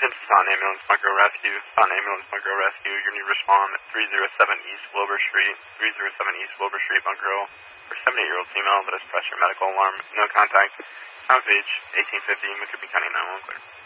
It's Taunton Ambulance Bunker Rescue. Taunton Ambulance Bunker Rescue. You're going to respond at 307 East Wilbur Street. 307 East Wilbur Street, Bunker Hill. For 78-year-old female that has pressed your medical alarm. No contact. House age 1850. McCoupin County 911 clear.